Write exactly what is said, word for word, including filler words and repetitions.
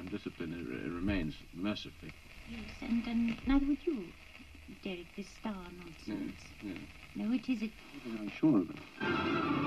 discipline r remains, mercifully. Yes, and, and neither would you, Derek, this star nonsense. Yes, yes. No, it isn't. I'm sure of it.